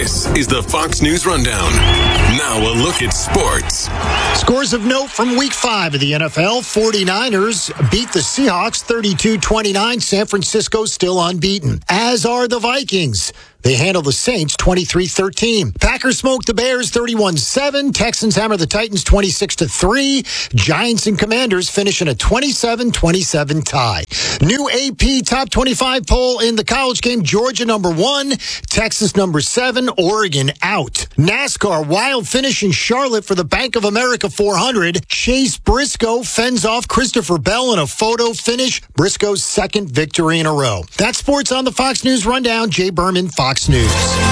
This is the Fox News Rundown. Now a look at sports. Scores of note from Week 5 of the NFL. 49ers beat the Seahawks 32-29. San Francisco still unbeaten, as are the Vikings. They handle the Saints 23-13. Packers smoke the Bears 31-7. Texans hammer the Titans 26-3. Giants and Commanders finish in a 27-27 tie. New AP Top 25 poll in the college game. Georgia number 1, Texas number 7, Oregon out. NASCAR wild finish in Charlotte for the Bank of America 400. Chase Briscoe fends off Christopher Bell in a photo finish. Briscoe's second victory in a row. That's sports on the Fox News Rundown. Jay Berman, Fox News.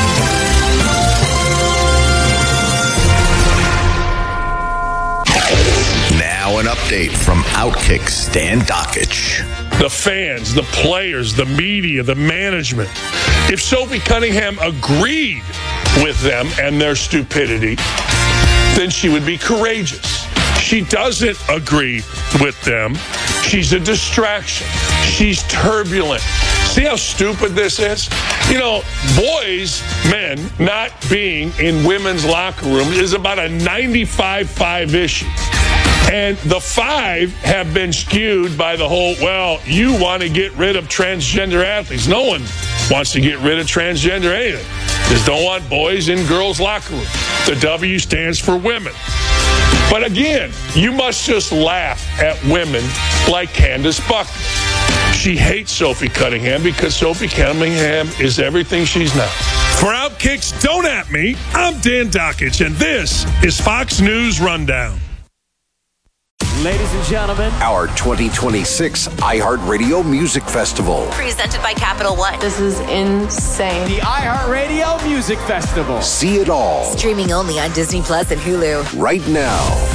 Now an update from Outkick Stan Dakich. The fans, the players, the media, the management. If Sophie Cunningham agreed with them and their stupidity, then she would be courageous. She doesn't agree with them. She's a distraction. She's turbulent. See how stupid this is? You know, boys, men, not being in women's locker rooms is about a 95-5 issue. And the 5 have been skewed by the whole, well, you want to get rid of transgender athletes. No one wants to get rid of transgender anything. Just don't want boys in girls' locker rooms. The W stands for women. But again, you must just laugh at women like Candace Buckner. She hates Sophie Cunningham because Sophie Cunningham is everything she's not. For Outkick's Don't At Me, I'm Dan Dakich, and this is Fox News Rundown. Ladies and gentlemen, Our 2026 iHeartRadio Music Festival. Presented by Capital One. This is insane. the iHeartRadio Music Festival. See it all Streaming only on Disney Plus and Hulu. right now.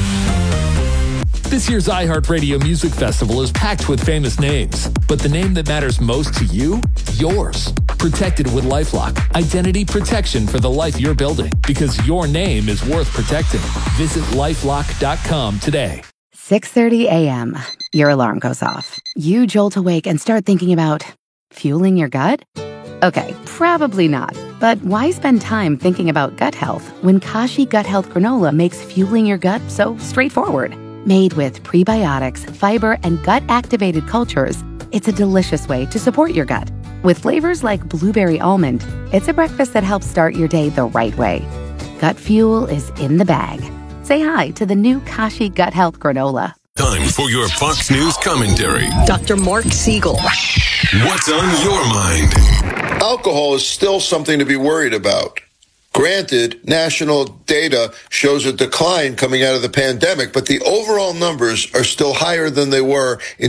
This year's iHeartRadio Music Festival is packed with famous names, but the name that matters most to you? Yours. Protected with LifeLock. Identity protection for the life you're building, because your name is worth protecting. Visit LifeLock.com today. 6:30 a.m. Your alarm goes off. You jolt awake and start thinking about fueling your gut? Okay, probably not. But why spend time thinking about gut health when Kashi Gut Health Granola makes fueling your gut so straightforward? Made with prebiotics, fiber, and gut-activated cultures, it's a delicious way to support your gut. With flavors like blueberry almond, it's a breakfast that helps start your day the right way. Gut fuel is in the bag. Say hi to the new Kashi Gut Health Granola. Time for your Fox News commentary. Dr. Mark Siegel. What's on your mind? Alcohol is still something to be worried about. Granted, national data shows a decline coming out of the pandemic, but the overall numbers are still higher than they were in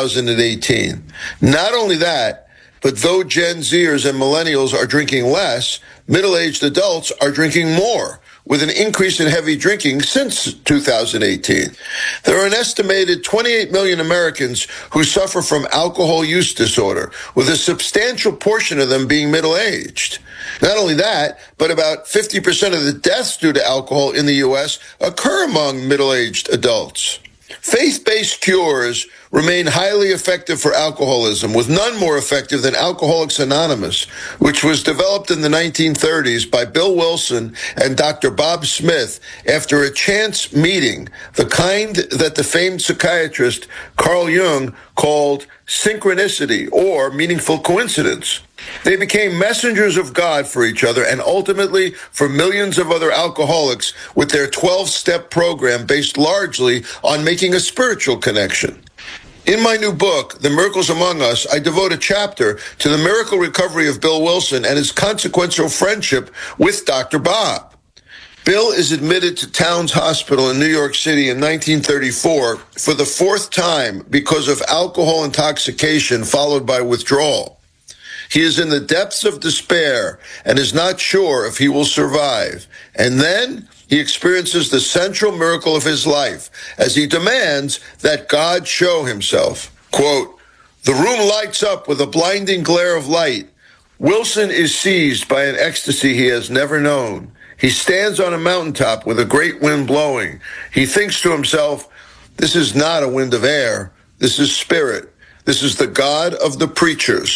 2018. Not only that, but though Gen Zers and millennials are drinking less, middle-aged adults are drinking more, with an increase in heavy drinking since 2018. There are an estimated 28 million Americans who suffer from alcohol use disorder, with a substantial portion of them being middle-aged. Not only that, but about 50% of the deaths due to alcohol in the U.S. occur among middle-aged adults. Faith-based cures remain highly effective for alcoholism, with none more effective than Alcoholics Anonymous, which was developed in the 1930s by Bill Wilson and Dr. Bob Smith after a chance meeting, the kind that the famed psychiatrist Carl Jung called synchronicity or meaningful coincidence. They became messengers of God for each other and ultimately for millions of other alcoholics with their 12-step program based largely on making a spiritual connection. In my new book, The Miracles Among Us, I devote a chapter to the miracle recovery of Bill Wilson and his consequential friendship with Dr. Bob. Bill is admitted to Towns Hospital in New York City in 1934 for the 4th time because of alcohol intoxication followed by withdrawal. He is in the depths of despair and is not sure if he will survive. And then he experiences the central miracle of his life as he demands that God show himself. Quote, "The room lights up with a blinding glare of light. Wilson is seized by an ecstasy he has never known. He stands on a mountaintop with a great wind blowing. He thinks to himself, this is not a wind of air. This is spirit. This is the God of the preachers."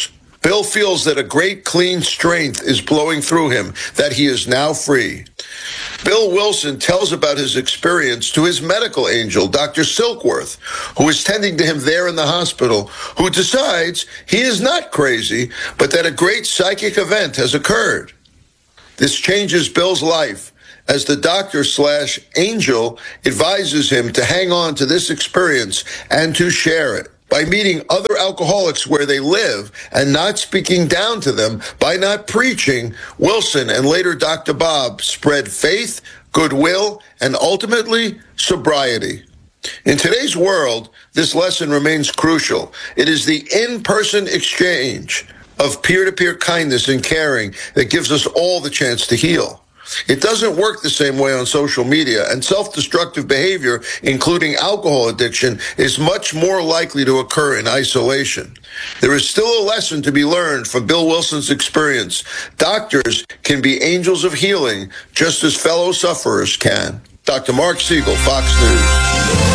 Bill feels that a great clean strength is blowing through him, that he is now free. Bill Wilson tells about his experience to his medical angel, Dr. Silkworth, who is tending to him there in the hospital, who decides he is not crazy, but that a great psychic event has occurred. This changes Bill's life as the doctor/angel advises him to hang on to this experience and to share it. By meeting other alcoholics where they live and not speaking down to them, by not preaching, Wilson and later Dr. Bob spread faith, goodwill, and ultimately sobriety. In today's world, this lesson remains crucial. It is the in-person exchange of peer-to-peer kindness and caring that gives us all the chance to heal. It doesn't work the same way on social media, and self-destructive behavior, including alcohol addiction, is much more likely to occur in isolation. There is still a lesson to be learned from Bill Wilson's experience. Doctors can be angels of healing, just as fellow sufferers can. Dr. Mark Siegel, Fox News.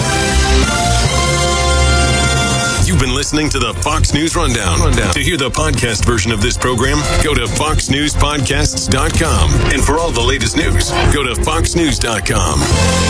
You've been listening to the Fox News Rundown. To hear the podcast version of this program, go to foxnewspodcasts.com. And for all the latest news, go to foxnews.com.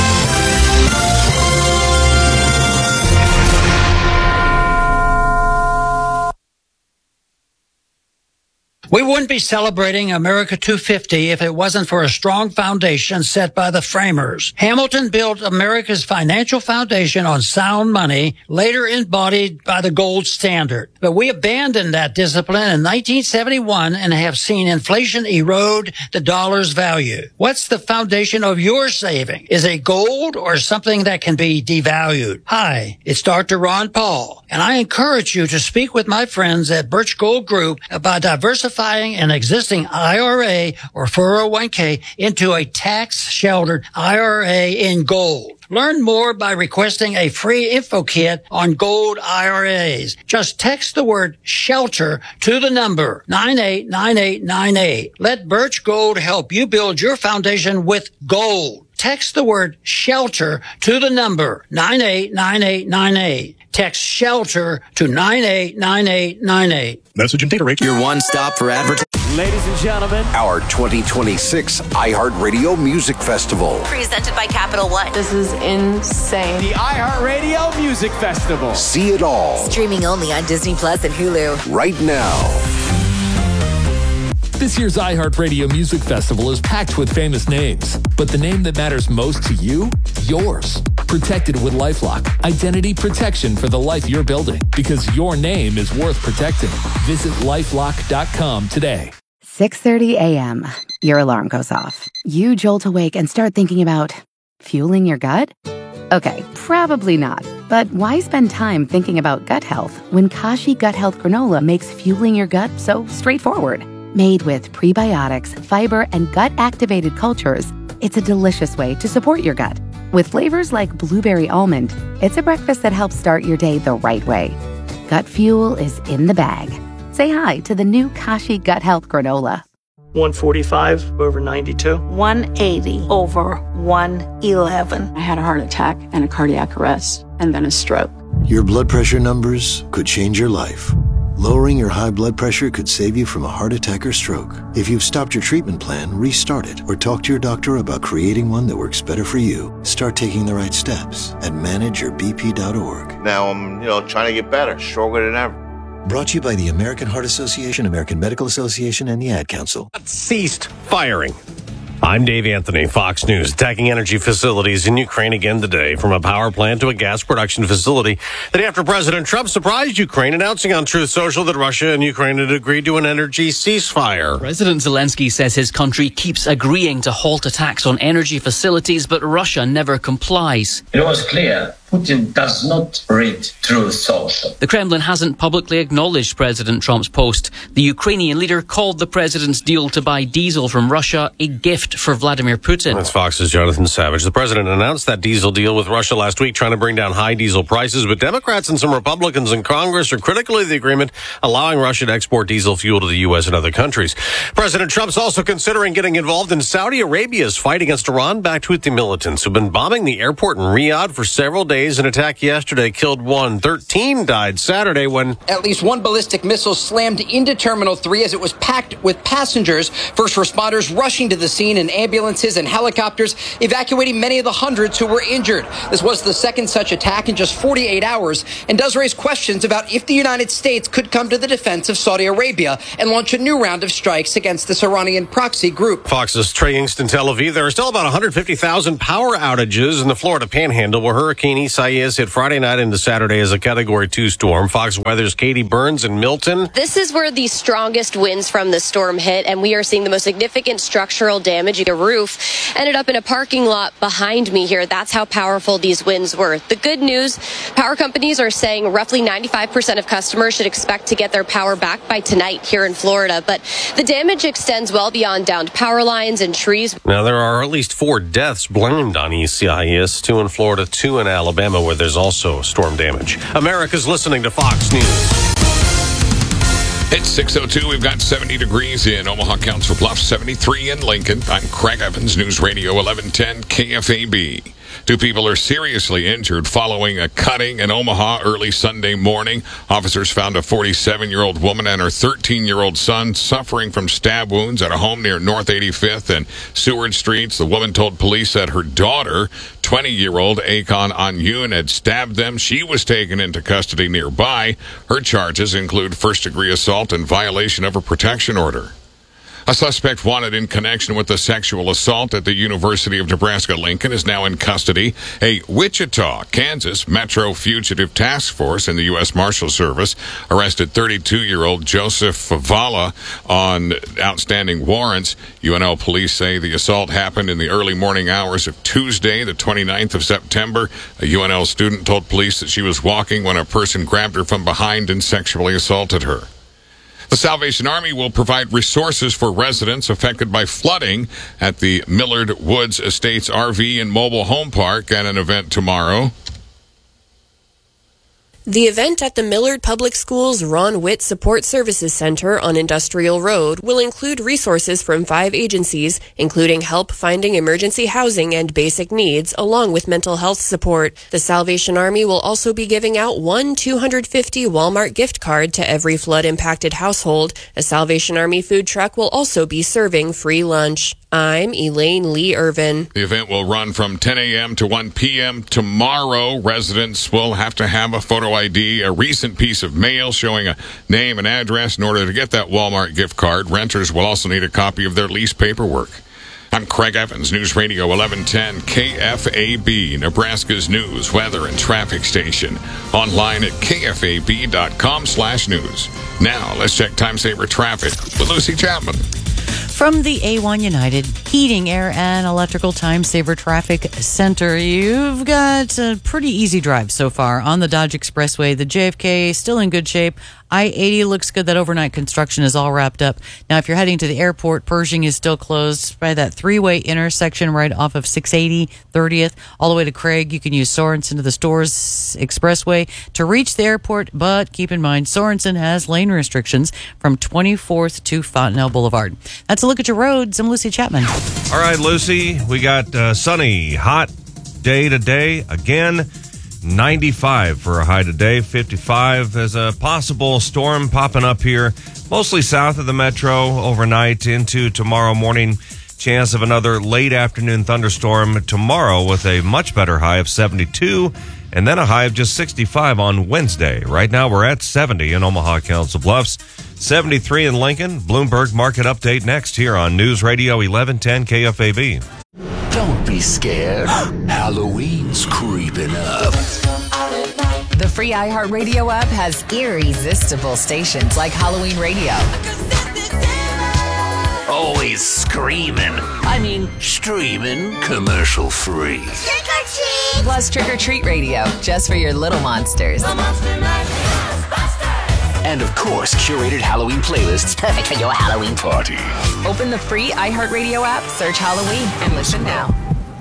We wouldn't be celebrating America 250 if it wasn't for a strong foundation set by the framers. Hamilton built America's financial foundation on sound money, later embodied by the gold standard. But we abandoned that discipline in 1971 and have seen inflation erode the dollar's value. What's the foundation of your saving? Is it gold or something that can be devalued? Hi, it's Dr. Ron Paul, and I encourage you to speak with my friends at Birch Gold Group about diversifying an existing IRA or 401k into a tax-sheltered IRA in gold. Learn more by requesting a free info kit on gold IRAs. Just text the word shelter to the number 989898. Let Birch Gold help you build your foundation with gold. Text the word shelter to the number 989898. Text shelter to 989898. Message and data rate. Your one stop for advertising. Ladies and gentlemen, our 2026 iHeartRadio Music Festival. Presented by Capital One. This is insane. the iHeartRadio Music Festival. See it all. Streaming only on Disney Plus and Hulu. Right now. This year's iHeartRadio Music Festival is packed with famous names, but the name that matters most to you, yours. Protected with LifeLock, identity protection for the life you're building, because your name is worth protecting. Visit LifeLock.com today. 6:30 a.m. Your alarm goes off. You jolt awake and start thinking about fueling your gut? Okay, probably not. But why spend time thinking about gut health when Kashi Gut Health Granola makes fueling your gut so straightforward? Made with prebiotics, fiber, and gut-activated cultures, it's a delicious way to support your gut. With flavors like blueberry almond, it's a breakfast that helps start your day the right way. Gut fuel is in the bag. Say hi to the new Kashi Gut Health Granola. 145 over 92. 180 over 111. I had a heart attack and a cardiac arrest and then a stroke. Your blood pressure numbers could change your life. Lowering your high blood pressure could save you from a heart attack or stroke. If you've stopped your treatment plan, restart it or talk to your doctor about creating one that works better for you. Start taking the right steps at manageyourbp.org. Now I'm, trying to get better, stronger than ever. Brought to you by the American Heart Association, American Medical Association, and the Ad Council. Ceased firing. I'm Dave Anthony, Fox News. Attacking energy facilities in Ukraine again today, from a power plant to a gas production facility. The day after President Trump surprised Ukraine, announcing on Truth Social that Russia and Ukraine had agreed to an energy ceasefire. President Zelensky says his country keeps agreeing to halt attacks on energy facilities, but Russia never complies. It was clear Putin does not read Truth Social. The Kremlin hasn't publicly acknowledged President Trump's post. The Ukrainian leader called the president's deal to buy diesel from Russia a gift for Vladimir Putin. That's Fox's Jonathan Savage. The president announced that diesel deal with Russia last week, trying to bring down high diesel prices, but Democrats and some Republicans in Congress are critical of the agreement, allowing Russia to export diesel fuel to the U.S. and other countries. President Trump's also considering getting involved in Saudi Arabia's fight against Iran-backed Houthi militants who've been bombing the airport in Riyadh for several days days. An attack yesterday killed 1. 13 died Saturday when at least one ballistic missile slammed into Terminal 3 as it was packed with passengers. First responders rushing to the scene in ambulances and helicopters, evacuating many of the hundreds who were injured. This was the second such attack in just 48 hours and does raise questions about if the United States could come to the defense of Saudi Arabia and launch a new round of strikes against this Iranian proxy group. Fox's Trey Yingst in Tel Aviv. There are still about 150,000 power outages in the Florida Panhandle where Hurricane Isaias hit Friday night into Saturday as a Category 2 storm. Fox Weather's Katie Burns in Milton. This is where the strongest winds from the storm hit, and we are seeing the most significant structural damage. The roof ended up in a parking lot behind me here. That's how powerful these winds were. The good news, power companies are saying roughly 95% of customers should expect to get their power back by tonight here in Florida. But the damage extends well beyond downed power lines and trees. Now, there are at least 4 deaths blamed on Isaias, 2 in Florida, 2 in Alabama, where there's also storm damage. America's listening to Fox News. It's 6:02. We've got 70 degrees in Omaha, Council Bluffs, 73 in Lincoln. I'm Craig Evans, News Radio 1110 KFAB. 2 people are seriously injured following a cutting in Omaha early Sunday morning. Officers found a 47-year-old woman and her 13-year-old son suffering from stab wounds at a home near North 85th and Seward Streets. The woman told police that her daughter, 20-year-old Akon Anyun, had stabbed them. She was taken into custody nearby. Her charges include first-degree assault and violation of a protection order. A suspect wanted in connection with the sexual assault at the University of Nebraska-Lincoln is now in custody. A Wichita, Kansas Metro Fugitive Task Force in the U.S. Marshal Service arrested 32-year-old Joseph Favala on outstanding warrants. UNL police say the assault happened in the early morning hours of Tuesday, the 29th of September. A UNL student told police that she was walking when a person grabbed her from behind and sexually assaulted her. The Salvation Army will provide resources for residents affected by flooding at the Millard Woods Estates RV and Mobile Home Park at an event tomorrow. The event at the Millard Public Schools Ron Witt Support Services Center on Industrial Road will include resources from 5 agencies, including help finding emergency housing and basic needs, along with mental health support. The Salvation Army will also be giving out one $250 Walmart gift card to every flood-impacted household. A Salvation Army food truck will also be serving free lunch. I'm Elaine Lee Irvin. The event will run from 10 a.m. to 1 p.m. tomorrow. Residents will have to have a photo ID, a recent piece of mail showing a name and address in order to get that Walmart gift card. Renters will also need a copy of their lease paperwork. I'm Craig Evans, News Radio 1110 KFAB, Nebraska's news, weather, and traffic station. Online at kfab.com/news. Now, let's check time-saver traffic with Lucy Chapman. From the A1 United Heating, Air, and Electrical Time Saver Traffic Center, you've got a pretty easy drive so far on the Dodge Expressway. The JFK still in good shape. I-80 looks good. That overnight construction is all wrapped up. Now, if you're heading to the airport, Pershing is still closed by that 3-way intersection right off of 680, 30th, all the way to Craig. You can use Sorensen to the Stores Expressway to reach the airport, but keep in mind, Sorensen has lane restrictions from 24th to Fontenelle Boulevard. That's a look at your roads. I'm Lucy Chapman. All right, Lucy, we got sunny, hot day today again. 95 for a high today, 55 as a possible storm popping up here, mostly south of the metro overnight into tomorrow morning. Chance of another late afternoon thunderstorm tomorrow with a much better high of 72 and then a high of just 65 on Wednesday. Right now we're at 70 in Omaha, Council Bluffs, 73 in Lincoln. Bloomberg Market Update next here on News Radio 1110 KFAB. Don't be scared. Halloween's creeping up. The free iHeartRadio app has irresistible stations like Halloween Radio. Always screaming. Streaming commercial free. Trick or treat! Plus Trick or Treat Radio, just for your little monsters. And of course, curated Halloween playlists perfect for your Halloween party. Open the free iHeartRadio app, search Halloween, and listen now.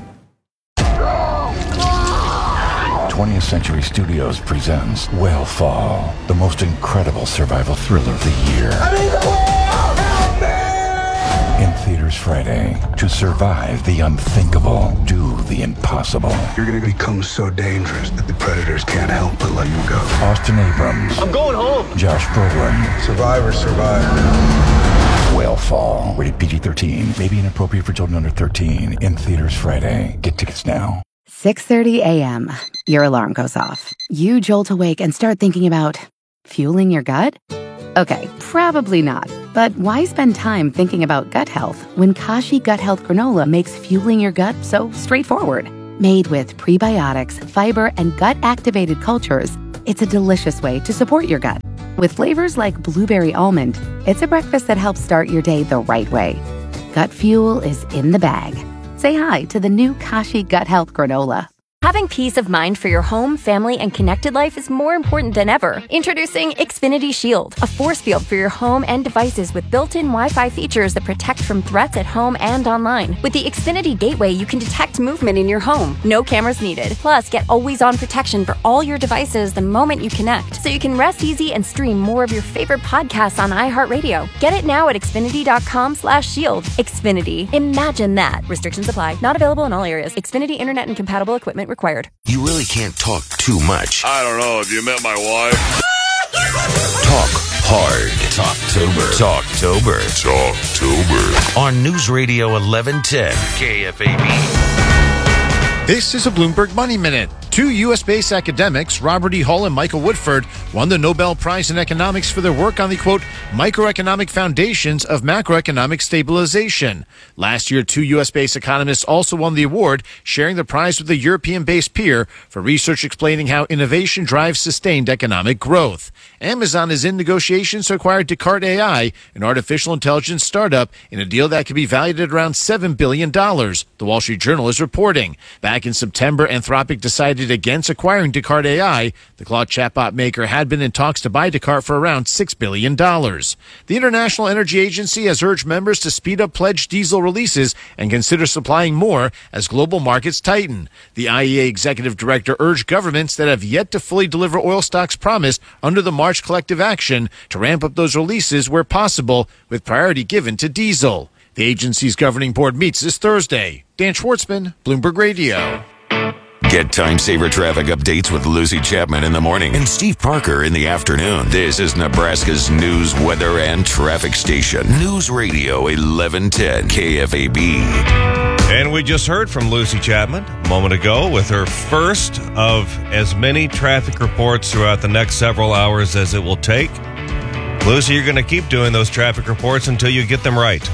20th Century Studios presents Whale-Fall, the most incredible survival thriller of the year. In theaters Friday. To survive the unthinkable, do the impossible. You're going to become so dangerous that the predators can't help but let you go. Austin Abrams. I'm going home. Josh Brolin. Survivor, survive. Whale Fall. Rated PG-13. May be inappropriate for children under 13. In theaters Friday. Get tickets now. 6:30 a.m. Your alarm goes off. You jolt awake and start thinking about fueling your gut? Okay, probably not. But why spend time thinking about gut health when Kashi Gut Health Granola makes fueling your gut so straightforward? Made with prebiotics, fiber, and gut-activated cultures, it's a delicious way to support your gut. With flavors like blueberry almond, it's a breakfast that helps start your day the right way. Gut fuel is in the bag. Say hi to the new Kashi Gut Health Granola. Having peace of mind for your home, family, and connected life is more important than ever. Introducing Xfinity Shield, a force field for your home and devices with built-in Wi-Fi features that protect from threats at home and online. With the Xfinity Gateway, you can detect movement in your home. No cameras needed. Plus, get always-on protection for all your devices the moment you connect, so you can rest easy and stream more of your favorite podcasts on iHeartRadio. Get it now at Xfinity.com/shield. Xfinity. Imagine that. Restrictions apply. Not available in all areas. Xfinity Internet and compatible equipment required. You really can't talk too much. I don't know. Have you met my wife? Talk hard. Talktober. On News Radio 1110 KFAB. This is a Bloomberg Money Minute. Two U.S.-based academics, Robert E. Hall and Michael Woodford, won the Nobel Prize in Economics for their work on the, quote, microeconomic foundations of macroeconomic stabilization. Last year, two U.S.-based economists also won the award, sharing the prize with a European-based peer for research explaining how innovation drives sustained economic growth. Amazon is in negotiations to acquire Descartes AI, an artificial intelligence startup, in a deal that could be valued at around $7 billion, the Wall Street Journal is reporting. Back in September, Anthropic decided against acquiring Descartes AI. The Claude chatbot maker had been in talks to buy Descartes for around $6 billion. The International Energy Agency has urged members to speed up pledged diesel releases and consider supplying more as global markets tighten. The IEA executive director urged governments that have yet to fully deliver oil stocks promised under the March collective action to ramp up those releases where possible, with priority given to diesel. The agency's governing board meets this Thursday. Dan Schwartzman, Bloomberg Radio. Get time-saver traffic updates with Lucy Chapman in the morning and Steve Parker in the afternoon. This is Nebraska's news, weather, and traffic station. News Radio 1110 KFAB. And we just heard from Lucy Chapman a moment ago with her first of as many traffic reports throughout the next several hours as it will take. Lucy, you're going to keep doing those traffic reports until you get them right.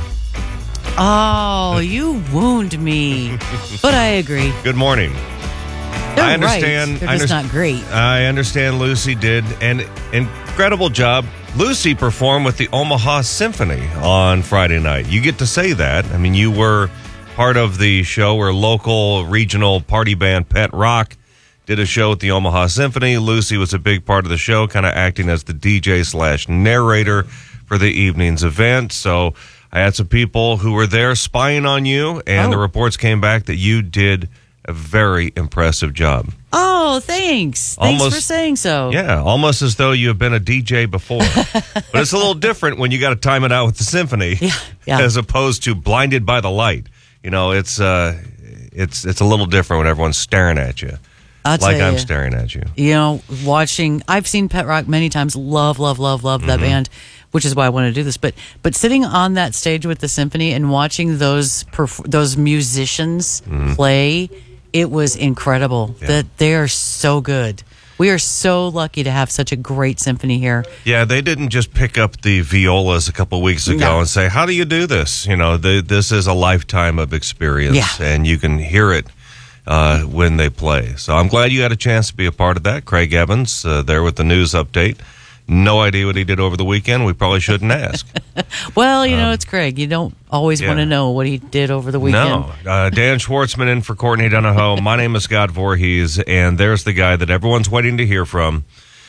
Oh, you wound me. But I agree. Good morning. They're I understand. Right. They're just not great. I understand Lucy did an incredible job. Lucy performed with the Omaha Symphony on Friday night. You get to say that. I mean, you were part of the show where local regional party band Pet Rock did a show at the Omaha Symphony. Lucy was a big part of the show, kind of acting as the DJ/narrator for the evening's event. So I had some people who were there spying on you, and the reports came back that you did a very impressive job. Oh, thanks. Thanks for saying so. Yeah, almost as though you have been a DJ before. But it's a little different when you got to time it out with the symphony as opposed to blinded by the light. You know, it's a little different when everyone's staring at you. I'm staring at you. You know, I've seen Pet Rock many times. Love that band, which is why I want to do this. But sitting on that stage with the symphony and watching those musicians play, it was incredible. Yeah. That they are so good. We are so lucky to have such a great symphony here. Yeah, they didn't just pick up the violas a couple weeks ago and say, how do you do this? You know, this is a lifetime of experience, and you can hear it when they play. So I'm glad you had a chance to be a part of that. Craig Evans there with the news update. No idea what he did over the weekend. We probably shouldn't ask. Well, you know, it's Craig. You don't always want to know what he did over the weekend. No. Dan Schwartzman in for Courtney Donahoe. My name is Scott Voorhees, and there's the guy that everyone's waiting to hear from.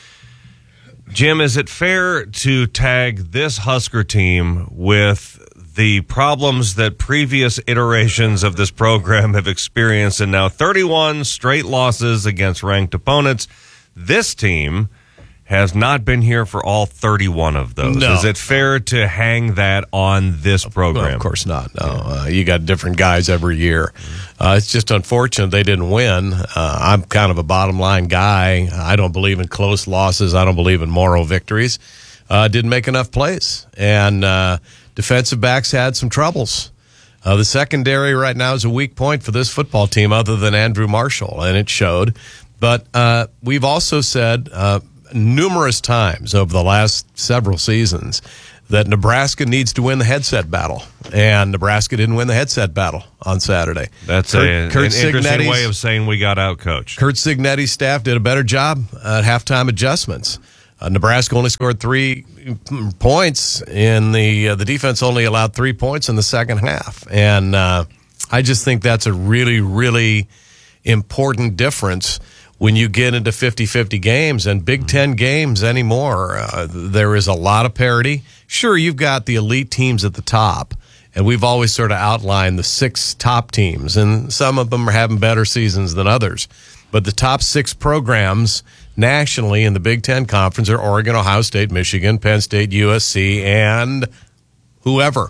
Jim, is it fair to tag this Husker team with the problems that previous iterations of this program have experienced, and now 31 straight losses against ranked opponents? This team has not been here for all 31 of those. No. Is it fair to hang that on this program? Well, of course not. No, you got different guys every year. It's just unfortunate they didn't win. I'm kind of a bottom line guy. I don't believe in close losses. I don't believe in moral victories. Didn't make enough plays, and defensive backs had some troubles. The secondary right now is a weak point for this football team, other than Andrew Marshall, and it showed. But we've also said numerous times over the last several seasons that Nebraska needs to win the headset battle, and Nebraska didn't win the headset battle on Saturday. That's an interesting way of saying we got outcoached. Curt Cignetti's staff did a better job at halftime adjustments. Nebraska only scored 3 points in the defense only allowed 3 points in the second half, and I just think that's a really, really important difference when you get into 50-50 games and Big Ten games anymore. There is a lot of parity. Sure, you've got the elite teams at the top, and we've always sort of outlined the 6 top teams, and some of them are having better seasons than others. But the top 6 programs nationally in the Big Ten Conference are Oregon, Ohio State, Michigan, Penn State, USC, and whoever.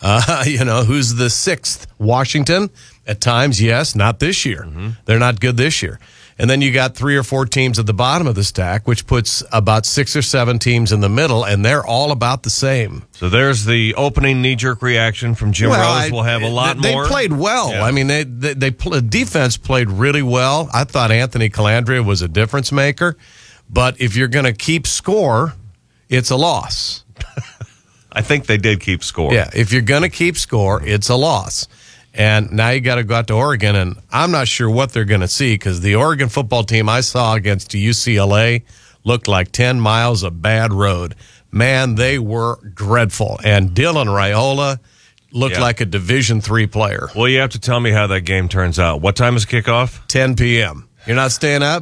Who's the 6th? Washington? At times, yes, not this year. Mm-hmm. They're not good this year. And then you got 3 or 4 teams at the bottom of the stack, which puts about 6 or 7 teams in the middle, and they're all about the same. So there's the opening knee-jerk reaction from Jim Rose. We'll have a lot more. They played well. Yeah. I mean, defense played really well. I thought Anthony Calandria was a difference maker. But if you're going to keep score, it's a loss. I think they did keep score. Yeah, if you're going to keep score, it's a loss. And now you got to go out to Oregon, and I'm not sure what they're going to see, because the Oregon football team I saw against UCLA looked like 10 miles of bad road. Man, they were dreadful. And Dylan Raiola looked like a Division III player. Well, you have to tell me how that game turns out. What time is kickoff? 10 p.m. You're not staying up?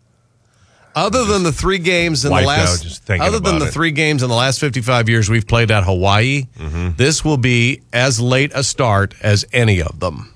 Other than the 3 games in the last 3 games in the last 55 years we've played at Hawaii, this will be as late a start as any of them.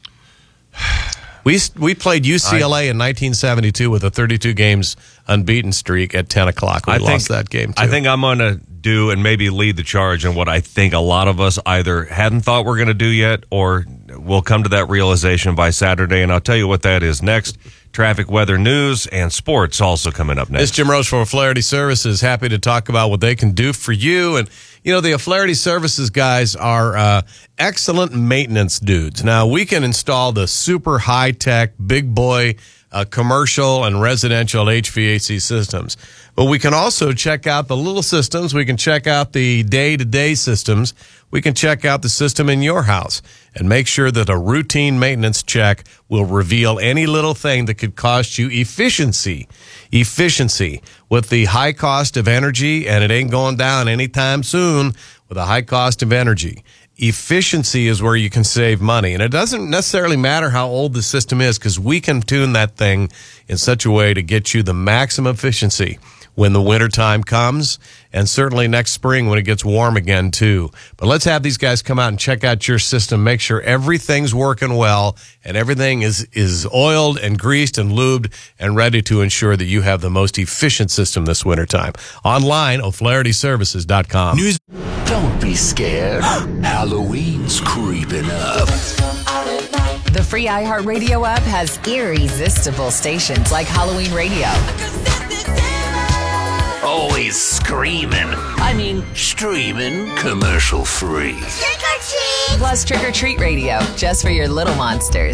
We played UCLA in 1972 with a 32 games unbeaten streak at 10 o'clock. We lost that game, too. I think I'm going to do and maybe lead the charge in what I think a lot of us either hadn't thought we're going to do yet, or we'll come to that realization by Saturday, and I'll tell you what that is next. Traffic, weather, news, and sports also coming up next. This is Jim Rose for O'Flaherty Services. Happy to talk about what they can do for you. And, the O'Flaherty Services guys are excellent maintenance dudes. Now, we can install the super high-tech, big boy commercial and residential HVAC systems. But we can also check out the little systems. We can check out the day-to-day systems. We can check out the system in your house and make sure that a routine maintenance check will reveal any little thing that could cost you efficiency. Efficiency with the high cost of energy, and it ain't going down anytime soon with a high cost of energy. Efficiency is where you can save money. And it doesn't necessarily matter how old the system is, because we can tune that thing in such a way to get you the maximum efficiency when the wintertime comes, and certainly next spring when it gets warm again, too. But let's have these guys come out and check out your system, make sure everything's working well and everything is oiled and greased and lubed and ready to ensure that you have the most efficient system this wintertime. Online, O'FlahertyServices.com. News. Don't be scared. Halloween's creeping up. The free iHeartRadio app has irresistible stations like Halloween Radio. Always screaming. I mean, streaming commercial free. Trick or treat! Plus Trick or Treat Radio, just for your little monsters.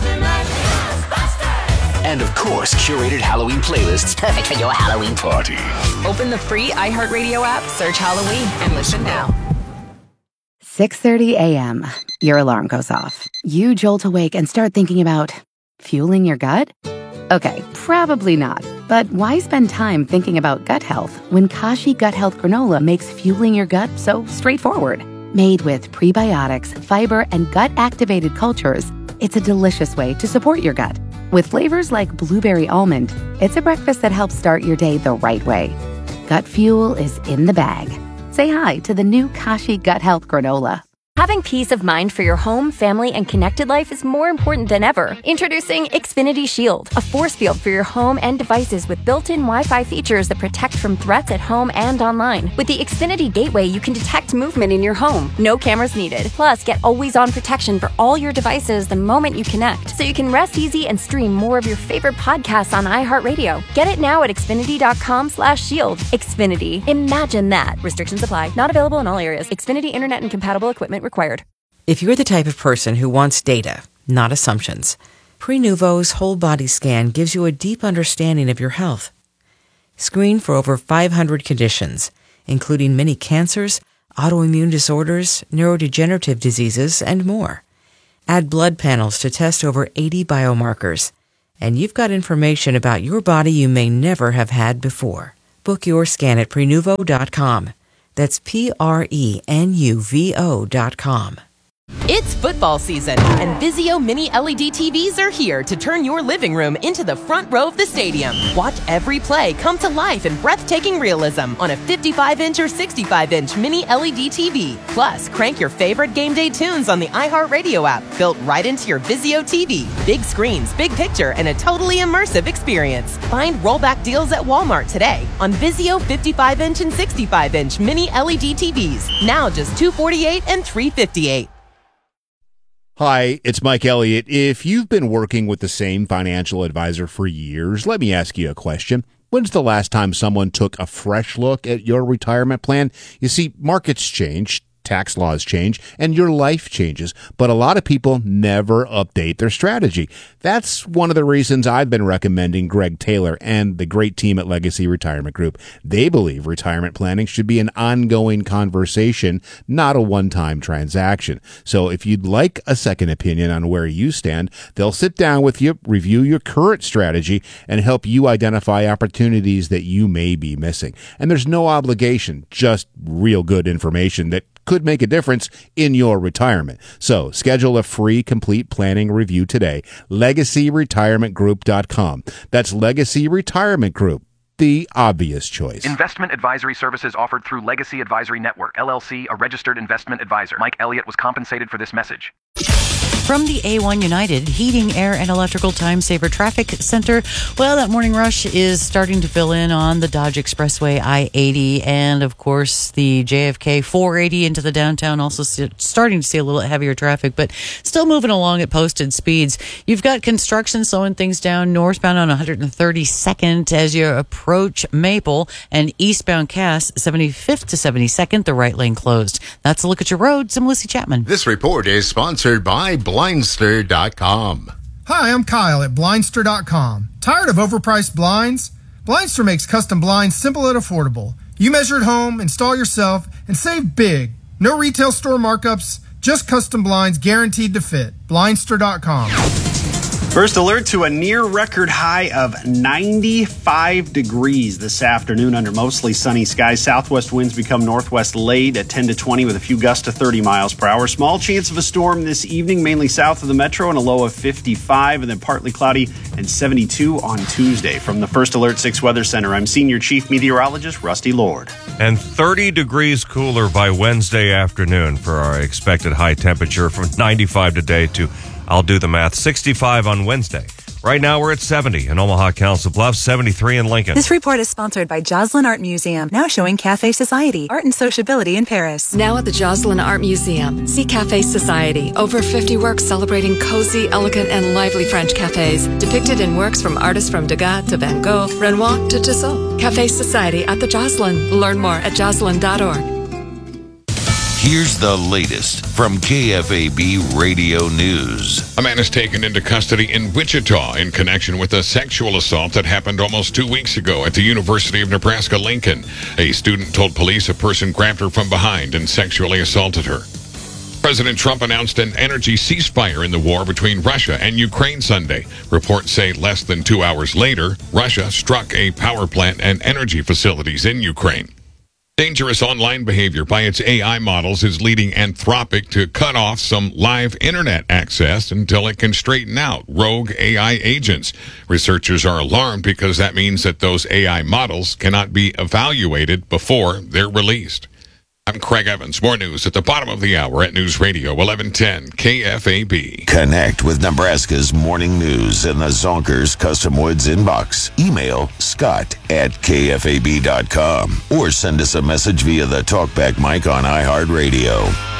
And of course, curated Halloween playlists perfect for your Halloween party. Open the free iHeartRadio app, search Halloween, and listen now. 6:30 a.m. Your alarm goes off. You jolt awake and start thinking about fueling your gut? Okay, probably not. But why spend time thinking about gut health when Kashi Gut Health Granola makes fueling your gut so straightforward? Made with prebiotics, fiber, and gut-activated cultures, it's a delicious way to support your gut. With flavors like blueberry almond, it's a breakfast that helps start your day the right way. Gut fuel is in the bag. Say hi to the new Kashi Gut Health Granola. Having peace of mind for your home, family, and connected life is more important than ever. Introducing Xfinity Shield, a force field for your home and devices with built-in Wi-Fi features that protect from threats at home and online. With the Xfinity Gateway, you can detect movement in your home. No cameras needed. Plus, get always-on protection for all your devices the moment you connect, so you can rest easy and stream more of your favorite podcasts on iHeartRadio. Get it now at Xfinity.com/shield. Xfinity. Imagine that. Restrictions apply. Not available in all areas. Xfinity Internet and compatible equipment required. If you're the type of person who wants data, not assumptions, Prenuvo's whole body scan gives you a deep understanding of your health. Screen for over 500 conditions, including many cancers, autoimmune disorders, neurodegenerative diseases, and more. Add blood panels to test over 80 biomarkers, and you've got information about your body you may never have had before. Book your scan at Prenuvo.com. That's Prenuvo.com. It's football season, and Vizio Mini LED TVs are here to turn your living room into the front row of the stadium. Watch every play come to life in breathtaking realism on a 55-inch or 65-inch Mini LED TV. Plus, crank your favorite game day tunes on the iHeartRadio app, built right into your Vizio TV. Big screens, big picture, and a totally immersive experience. Find rollback deals at Walmart today on Vizio 55-inch and 65-inch Mini LED TVs. Now just $248 and $358. Hi, it's Mike Elliott. If you've been working with the same financial advisor for years, let me ask you a question. When's the last time someone took a fresh look at your retirement plan? You see, markets change, tax laws change, and your life changes, but a lot of people never update their strategy. That's one of the reasons I've been recommending Greg Taylor and the great team at Legacy Retirement Group. They believe retirement planning should be an ongoing conversation, not a one-time transaction. So if you'd like a second opinion on where you stand, they'll sit down with you, review your current strategy, and help you identify opportunities that you may be missing. And there's no obligation, just real good information that could make a difference in your retirement. So schedule a free complete planning review today. LegacyRetirementGroup.com. That's Legacy Retirement Group, the obvious choice. Investment advisory services offered through Legacy Advisory Network, LLC, a registered investment advisor. Mike Elliott was compensated for this message. From the A1 United Heating, Air, and Electrical Time Saver Traffic Center, well, that morning rush is starting to fill in on the Dodge Expressway I-80 and, of course, the JFK 480 into the downtown, also starting to see a little heavier traffic, but still moving along at posted speeds. You've got construction slowing things down northbound on 132nd as you approach Maple, and eastbound Cass, 75th to 72nd, the right lane closed. That's a look at your roads. I'm Lucy Chapman. This report is sponsored by Blindster.com. Hi, I'm Kyle at Blindster.com. Tired of overpriced blinds? Blindster makes custom blinds simple and affordable. You measure at home, install yourself, and save big. No retail store markups, just custom blinds guaranteed to fit. Blindster.com. First alert to a near record high of 95 degrees this afternoon under mostly sunny skies. Southwest winds become northwest late at 10 to 20 with a few gusts to 30 miles per hour. Small chance of a storm this evening, mainly south of the metro, and a low of 55, and then partly cloudy and 72 on Tuesday. From the First Alert 6 Weather Center, I'm Senior Chief Meteorologist Rusty Lord. And 30 degrees cooler by Wednesday afternoon for our expected high temperature from 95 today to, I'll do the math, 65 on Wednesday. Right now we're at 70 in Omaha, Council Bluffs, 73 in Lincoln. This report is sponsored by Joslin Art Museum, now showing Café Society, art and sociability in Paris. Now at the Joslin Art Museum, see Café Society, over 50 works celebrating cozy, elegant, and lively French cafes, depicted in works from artists from Degas to Van Gogh, Renoir to Tissot. Café Society at the Joslin. Learn more at joslin.org. Here's the latest from KFAB Radio News. A man is taken into custody in Wichita in connection with a sexual assault that happened almost 2 weeks ago at the University of Nebraska-Lincoln. A student told police a person grabbed her from behind and sexually assaulted her. President Trump announced an energy ceasefire in the war between Russia and Ukraine Sunday. Reports say less than 2 hours later, Russia struck a power plant and energy facilities in Ukraine. Dangerous online behavior by its AI models is leading Anthropic to cut off some live internet access until it can straighten out rogue AI agents. Researchers are alarmed because that means that those AI models cannot be evaluated before they're released. I'm Craig Evans. More news at the bottom of the hour at News Radio 1110 KFAB. Connect with Nebraska's morning news in the Zonkers Custom Woods inbox. Email scott@kfab.com or send us a message via the talkback mic on iHeartRadio.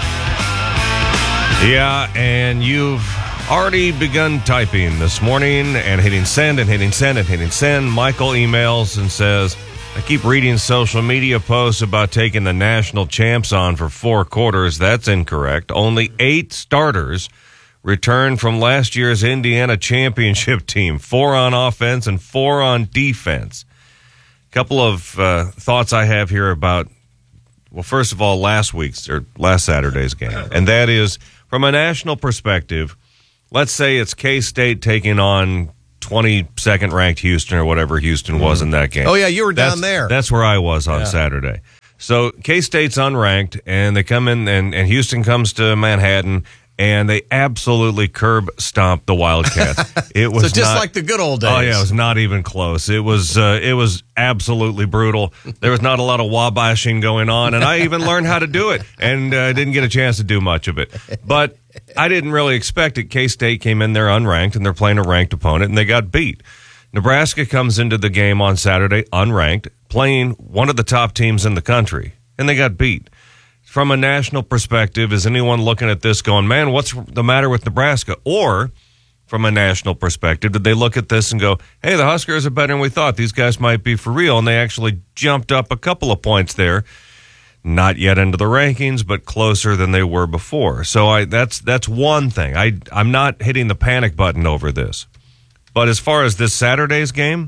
Yeah, and you've already begun typing this morning and hitting send and hitting send and hitting send. Michael emails and says, I keep reading social media posts about taking the national champs on for 4 quarters. That's incorrect. Only 8 starters returned from last year's Indiana championship team, 4 on offense and 4 on defense. A couple of thoughts I have here about, well, first of all, last Saturday's game. And that is, from a national perspective, let's say it's K-State taking on 22nd ranked Houston or whatever Houston was in that game. Oh, yeah, you were down there. That's where I was on Saturday. So K-State's unranked, and they come in, and Houston comes to Manhattan, and they absolutely curb stomp the Wildcats. It was so just like the good old days. Oh, yeah, it was not even close. It was absolutely brutal. There was not a lot of wabashing going on, and I even learned how to do it, and didn't get a chance to do much of it. But I didn't really expect it. K-State came in there unranked, and they're playing a ranked opponent, and they got beat. Nebraska comes into the game on Saturday unranked, playing one of the top teams in the country, and they got beat. From a national perspective, is anyone looking at this going, man, what's the matter with Nebraska? Or from a national perspective, did they look at this and go, hey, the Huskers are better than we thought. These guys might be for real, and they actually jumped up a couple of points there. Not yet into the rankings, but closer than they were before. So that's one thing. I'm not hitting the panic button over this. But as far as this Saturday's game,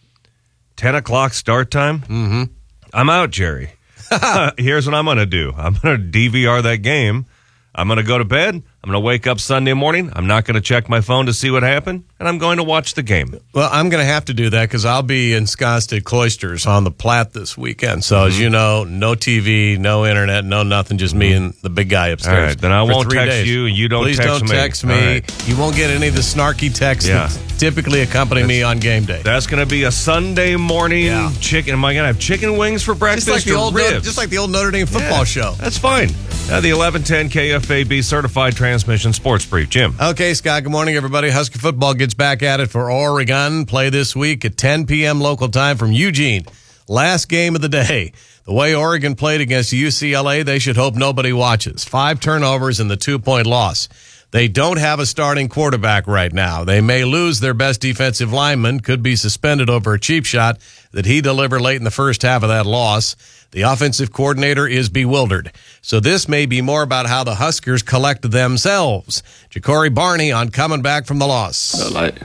10 o'clock start time, I'm out, Jerry. Here's what I'm going to do. I'm going to DVR that game. I'm going to go to bed. I'm going to wake up Sunday morning. I'm not going to check my phone to see what happened, and I'm going to watch the game. Well, I'm going to have to do that because I'll be ensconced at Cloisters on the Platte this weekend. So, as you know, no TV, no internet, no nothing, just me and the big guy upstairs. All right, then I won't text days. you, and you don't Please text me. Please don't text me. Right. You won't get any of the snarky texts that typically accompany me on game day. That's going to be a Sunday morning chicken. Am I going to have chicken wings for breakfast just like the old Notre Dame football show. That's fine. The 1110 KFAB Certified Transmission Sports Brief. Jim. Okay, Scott, good morning, everybody. Husker football gets back at it for Oregon. Play this week at 10 p.m. local time from Eugene. Last game of the day. The way Oregon played against UCLA, they should hope nobody watches. 5 turnovers and the 2-point loss. They don't have a starting quarterback right now. They may lose their best defensive lineman, could be suspended over a cheap shot that he delivered late in the first half of that loss. The offensive coordinator is bewildered. So this may be more about how the Huskers collect themselves. Ja'Cory Barney on coming back from the loss. Felt like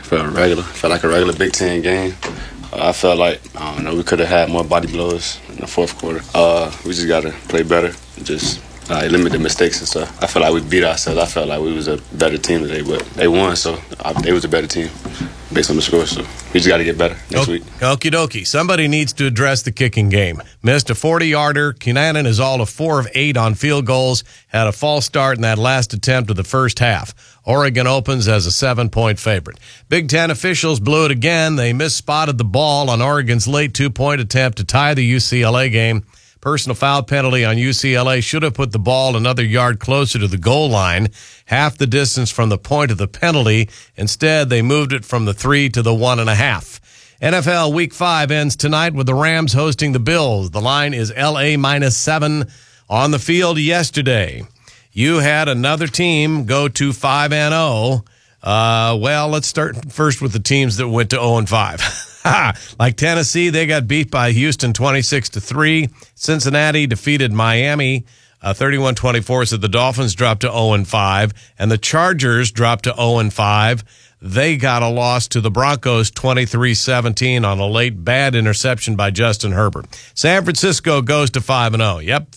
a regular Big Ten game. I felt like, we could have had more body blows in the fourth quarter. We just got to play better and just limit the mistakes and stuff. I felt like we beat ourselves. I felt like we was a better team today, but they won, so they was a better team based on the score. So we just got to get better next week. Okie dokie. Somebody needs to address the kicking game. Missed a 40-yarder. Cunanan is all of 4 of 8 on field goals. Had a false start in that last attempt of the first half. Oregon opens as a 7-point favorite. Big Ten officials blew it again. They misspotted the ball on Oregon's late 2-point attempt to tie the UCLA game. Personal foul penalty on UCLA should have put the ball another yard closer to the goal line, half the distance from the point of the penalty. Instead, they moved it from the 3 to the 1.5. NFL Week 5 ends tonight with the Rams hosting the Bills. The line is LA -7 on the field yesterday. You had another team go to 5-0. Well, let's start first with the teams that went to 0-5. Like Tennessee, they got beat by Houston 26-3. Cincinnati defeated Miami 31-24. So the Dolphins dropped to 0-5, and the Chargers dropped to 0-5. They got a loss to the Broncos 23-17 on a late bad interception by Justin Herbert. San Francisco goes to 5-0. Yep,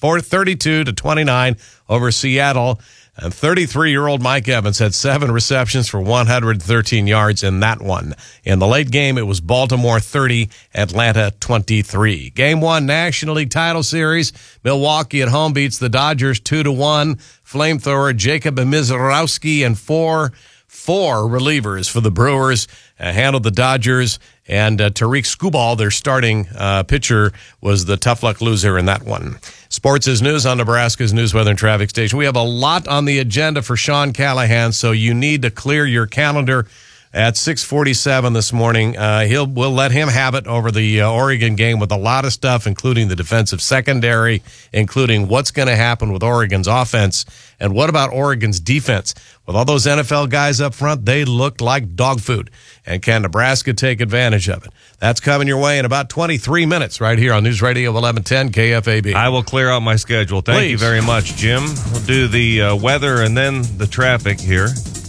32-29 over Seattle. And 33-year-old Mike Evans had 7 receptions for 113 yards in that one. In the late game, it was Baltimore 30, Atlanta 23. Game 1 National League title series. Milwaukee at home beats the Dodgers 2-1. Flamethrower Jacob Mizrowski and four relievers for the Brewers handled the Dodgers. And Tariq Skubal, their starting pitcher, was the tough luck loser in that one. Sports is News on Nebraska's News, Weather, and Traffic Station. We have a lot on the agenda for Sean Callahan, so you need to clear your calendar at 6:47 this morning. We'll let him have it over the Oregon game with a lot of stuff, including the defensive secondary, including what's going to happen with Oregon's offense, and what about Oregon's defense? With all those NFL guys up front, they look like dog food. And can Nebraska take advantage of it? That's coming your way in about 23 minutes right here on News Radio 1110 KFAB. I will clear out my schedule. Thank you very much, Jim. We'll do the weather and then the traffic here.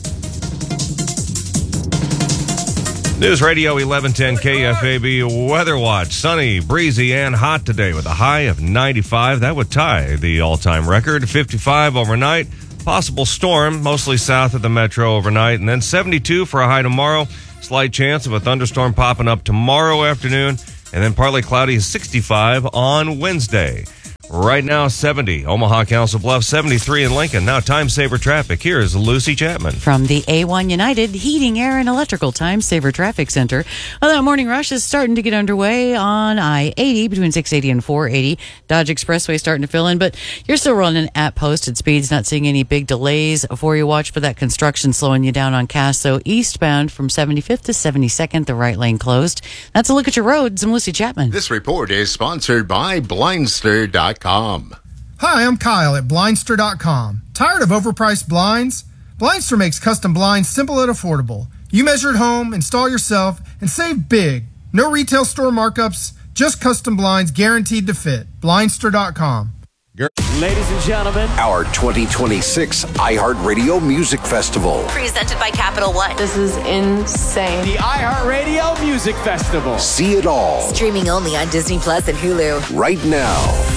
News Radio 1110 KFAB Weather Watch. Sunny, breezy, and hot today with a high of 95. That would tie the all-time record. 55 overnight. Possible storm, mostly south of the metro overnight. And then 72 for a high tomorrow. Slight chance of a thunderstorm popping up tomorrow afternoon. And then partly cloudy, 65 on Wednesday. Right now, 70. Omaha, Council Bluffs, 73 in Lincoln. Now, time saver traffic. Here is Lucy Chapman. From the A1 United Heating, Air, and Electrical Time Saver Traffic Center. Well, that morning rush is starting to get underway on I-80 between 680 and 480. Dodge Expressway starting to fill in, but you're still running at posted speeds, not seeing any big delays for you. Watch for that construction slowing you down on Cass. So eastbound from 75th to 72nd, the right lane closed. That's a look at your roads. I'm Lucy Chapman. This report is sponsored by Blindster.com. Hi, I'm Kyle at Blindster.com. Tired of overpriced blinds? Blindster makes custom blinds simple and affordable. You measure at home, install yourself, and save big. No retail store markups, just custom blinds guaranteed to fit. Blindster.com. Ladies and gentlemen, our 2026 iHeartRadio Music Festival. Presented by Capital One. This is insane. The iHeartRadio Music Festival. See it all. Streaming only on Disney Plus and Hulu. Right now.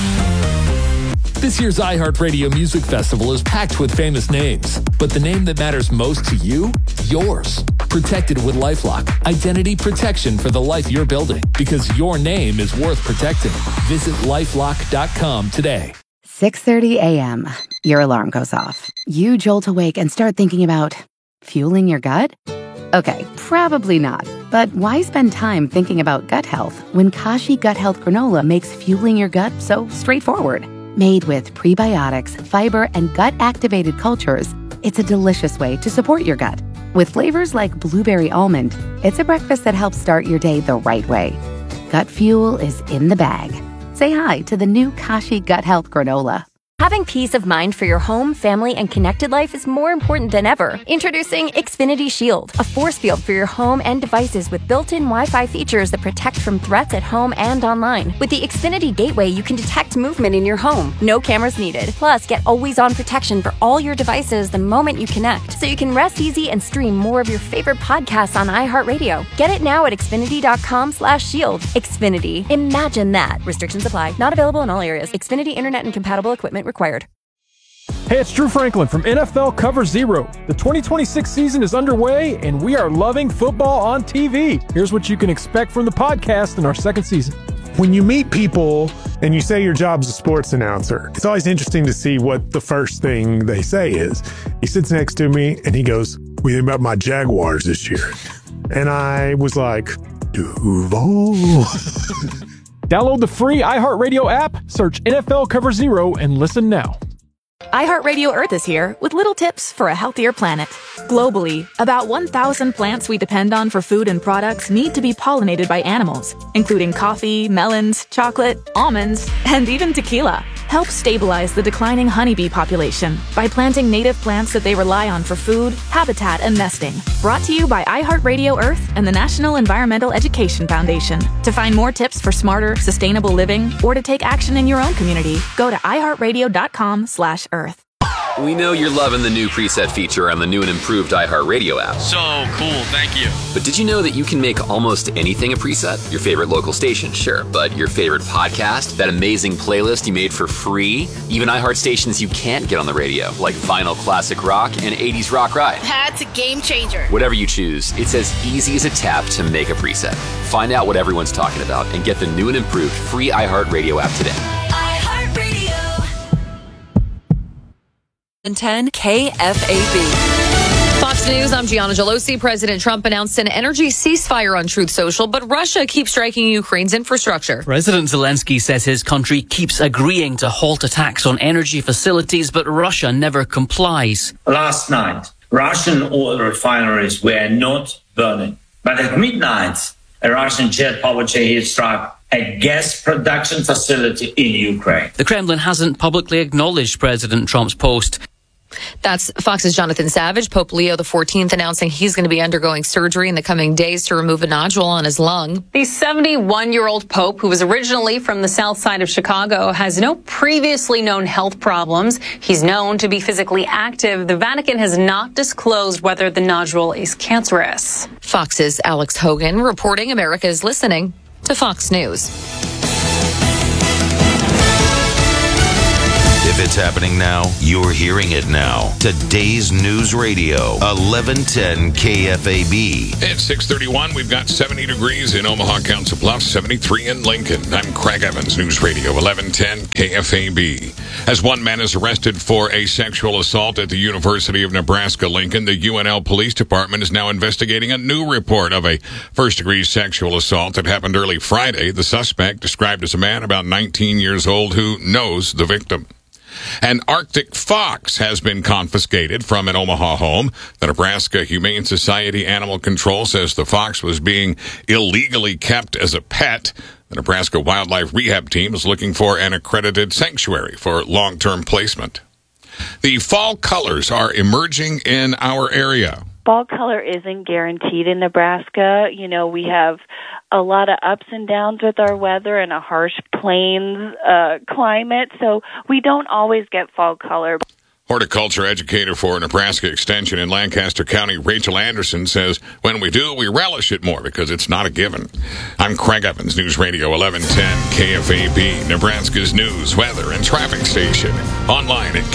This year's iHeartRadio Music Festival is packed with famous names, but the name that matters most to you? Yours. Protected with LifeLock. Identity protection for the life you're building, because your name is worth protecting. Visit LifeLock.com today. 6:30 a.m. Your alarm goes off. You jolt awake and start thinking about fueling your gut? Okay, probably not. But why spend time thinking about gut health when Kashi Gut Health Granola makes fueling your gut so straightforward? Made with prebiotics, fiber, and gut-activated cultures, it's a delicious way to support your gut. With flavors like blueberry almond, it's a breakfast that helps start your day the right way. Gut fuel is in the bag. Say hi to the new Kashi Gut Health Granola. Having peace of mind for your home, family, and connected life is more important than ever. Introducing Xfinity Shield, a force field for your home and devices with built-in Wi-Fi features that protect from threats at home and online. With the Xfinity Gateway, you can detect movement in your home. No cameras needed. Plus, get always-on protection for all your devices the moment you connect, so you can rest easy and stream more of your favorite podcasts on iHeartRadio. Get it now at Xfinity.com/shield. Xfinity. Imagine that. Restrictions apply. Not available in all areas. Xfinity Internet and compatible equipment required. Hey, it's Drew Franklin from NFL Cover Zero. The 2026 season is underway, and we are loving football on TV. Here's what you can expect from the podcast in our second season. When you meet people and you say your job's a sports announcer, it's always interesting to see what the first thing they say is. He sits next to me, and he goes, "What do you think about my Jaguars this year?" And I was like, Duval. Download the free iHeartRadio app, search NFL Cover Zero, and listen now. iHeartRadio Earth is here with little tips for a healthier planet. Globally, about 1,000 plants we depend on for food and products need to be pollinated by animals, including coffee, melons, chocolate, almonds, and even tequila. Help stabilize the declining honeybee population by planting native plants that they rely on for food, habitat, and nesting. Brought to you by iHeartRadio Earth and the National Environmental Education Foundation. To find more tips for smarter, sustainable living, or to take action in your own community, go to iHeartRadio.com/Earth. We know you're loving the new preset feature on the new and improved iHeartRadio app. So cool, thank you. But did you know that you can make almost anything a preset? Your favorite local station, sure, but your favorite podcast, that amazing playlist you made for free, even iHeart stations you can't get on the radio, like Vinyl Classic Rock and 80s Rock Ride. That's a game changer. Whatever you choose, it's as easy as a tap to make a preset. Find out what everyone's talking about and get the new and improved free iHeartRadio app today. 10 KFAB. Fox News, I'm Gianna Gelosi. President Trump announced an energy ceasefire on Truth Social, but Russia keeps striking Ukraine's infrastructure. President Zelensky says his country keeps agreeing to halt attacks on energy facilities, but Russia never complies. Last night, Russian oil refineries were not burning. But at midnight, a Russian jet powered Shahed struck a gas production facility in Ukraine. The Kremlin hasn't publicly acknowledged President Trump's post. That's Fox's Jonathan Savage. Pope Leo XIV announcing he's going to be undergoing surgery in the coming days to remove a nodule on his lung. The 71-year-old Pope, who was originally from the south side of Chicago, has no previously known health problems. He's known to be physically active. The Vatican has not disclosed whether the nodule is cancerous. Fox's Alex Hogan reporting. America is listening to Fox News. If it's happening now, you're hearing it now. Today's News Radio, 1110 KFAB. At 6:31, we've got 70 degrees in Omaha, Council Bluffs, 73 in Lincoln. I'm Craig Evans, News Radio, 1110 KFAB. As one man is arrested for a sexual assault at the University of Nebraska-Lincoln, the UNL Police Department is now investigating a new report of a first-degree sexual assault that happened early Friday. The suspect, described as a man about 19 years old who knows the victim. An Arctic fox has been confiscated from an Omaha home. The Nebraska Humane Society Animal Control says the fox was being illegally kept as a pet. The Nebraska Wildlife Rehab Team is looking for an accredited sanctuary for long-term placement. The fall colors are emerging in our area. Fall color isn't guaranteed in Nebraska. You know, we have a lot of ups and downs with our weather and a harsh plains climate, so we don't always get fall color. Horticulture educator for Nebraska Extension in Lancaster County, Rachel Anderson, says when we do, we relish it more because it's not a given. I'm Craig Evans, News Radio 1110 KFAB, Nebraska's news, weather, and traffic station. Online at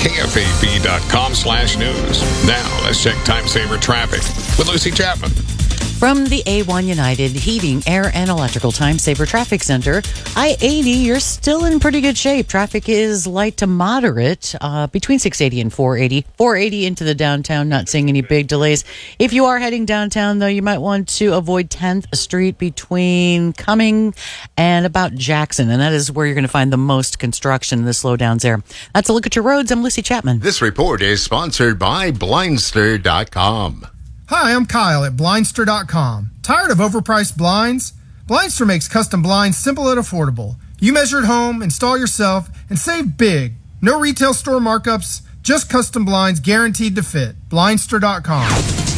kfab.com/news. Now, let's check time saver traffic with Lucy Chapman. From the A1 United Heating, Air, and Electrical Time Saver Traffic Center, I-80, you're still in pretty good shape. Traffic is light to moderate between 680 and 480. 480 into the downtown, not seeing any big delays. If you are heading downtown, though, you might want to avoid 10th Street between Cumming and about Jackson, and that is where you're going to find the most construction, the slowdowns there. That's a look at your roads. I'm Lucy Chapman. This report is sponsored by Blindster.com. Hi, I'm Kyle at Blindster.com. Tired of overpriced blinds? Blindster makes custom blinds simple and affordable. You measure at home, install yourself, and save big. No retail store markups, just custom blinds guaranteed to fit. Blindster.com.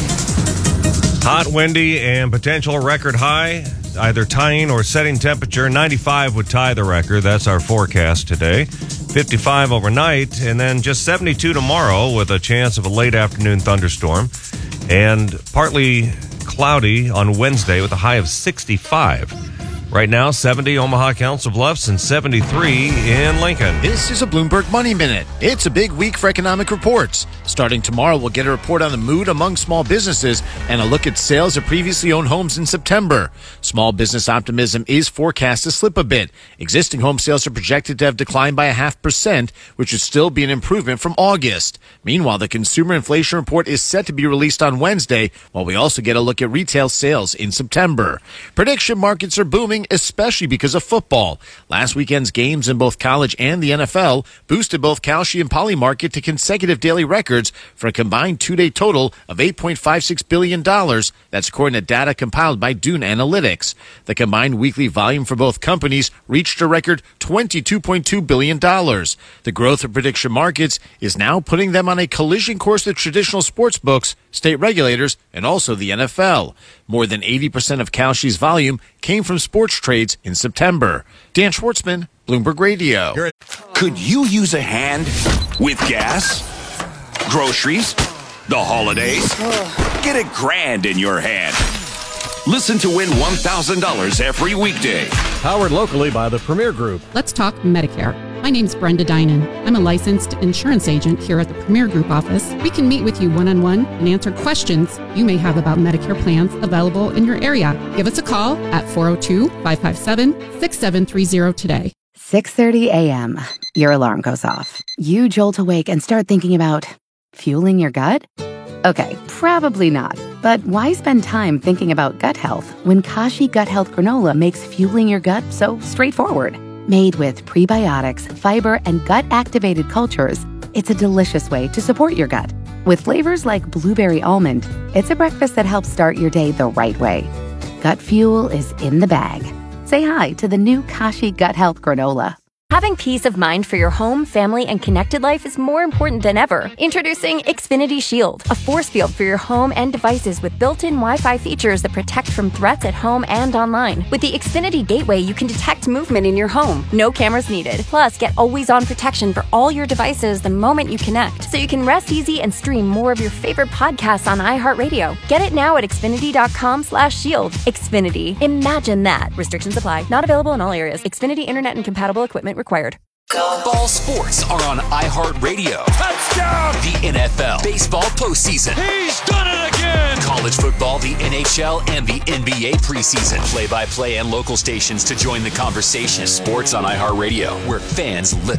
Hot, windy, and potential record high, either tying or setting temperature. 95 would tie the record. That's our forecast today. 55 overnight, and then just 72 tomorrow with a chance of a late afternoon thunderstorm. And partly cloudy on Wednesday with a high of 65. Right now, 70 Omaha Council Bluffs and 73 in Lincoln. This is a Bloomberg Money Minute. It's a big week for economic reports. Starting tomorrow, we'll get a report on the mood among small businesses and a look at sales of previously owned homes in September. Small business optimism is forecast to slip a bit. Existing home sales are projected to have declined by 0.5%, which would still be an improvement from August. Meanwhile, the consumer inflation report is set to be released on Wednesday, while we also get a look at retail sales in September. Prediction markets are booming, especially because of football. Last weekend's games in both college and the NFL boosted both Kalshi and Polymarket to consecutive daily records for a combined two-day total of $8.56 billion. That's according to data compiled by Dune Analytics. The combined weekly volume for both companies reached a record $22.2 billion. The growth of prediction markets is now putting them on a collision course with traditional sports books, state regulators, and also the NFL. More than 80% of Kalshi's volume came from sports trades in September. Dan Schwartzman, Bloomberg Radio. Could you use a hand with gas, groceries, the holidays? Get $1,000 in your hand. Listen to win $1,000 every weekday. Powered locally by the Premier Group. Let's talk Medicare. My name's Brenda Dinan. I'm a licensed insurance agent here at the Premier Group office. We can meet with you one-on-one and answer questions you may have about Medicare plans available in your area. Give us a call at 402-557-6730 today. 6:30 a.m. Your alarm goes off. You jolt awake and start thinking about fueling your gut? Okay, probably not. But why spend time thinking about gut health when Kashi Gut Health Granola makes fueling your gut so straightforward? Made with prebiotics, fiber, and gut-activated cultures, it's a delicious way to support your gut. With flavors like blueberry almond, it's a breakfast that helps start your day the right way. Gut fuel is in the bag. Say hi to the new Kashi Gut Health Granola. Having peace of mind for your home, family, and connected life is more important than ever. Introducing Xfinity Shield, a force field for your home and devices with built-in Wi-Fi features that protect from threats at home and online. With the Xfinity Gateway, you can detect movement in your home. No cameras needed. Plus, get always-on protection for all your devices the moment you connect, so you can rest easy and stream more of your favorite podcasts on iHeartRadio. Get it now at Xfinity.com/shield. Xfinity. Imagine that. Restrictions apply. Not available in all areas. Xfinity Internet and compatible equipment required. All sports are on iHeartRadio. Touchdown! The NFL, baseball postseason. He's done it again! College football, the NHL, and the NBA preseason. Play-by-play and local stations to join the conversation. Sports on iHeartRadio, where fans live.